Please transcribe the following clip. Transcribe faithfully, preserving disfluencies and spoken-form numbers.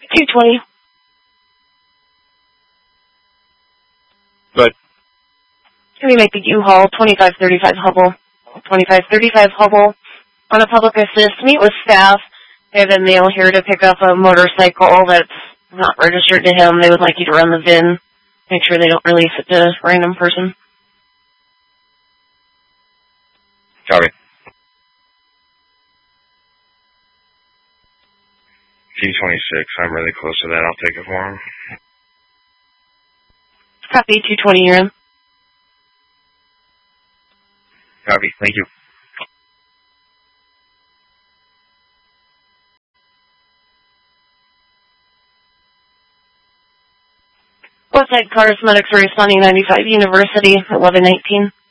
two twenty. Good. We make the U-Haul twenty-five thirty-five Hubble. twenty-five thirty-five Hubble on a public assist. Meet with staff. They have a male here to pick up a motorcycle that's not registered to him. They would like you to run the V I N. Make sure they don't release it to a random person. Copy. G twenty-six, I'm really close to that. I'll take it for him. Copy, two twenty, you're in. Copy, thank you. Westside Cars, medics are responding ninety-five University, eleven nineteen.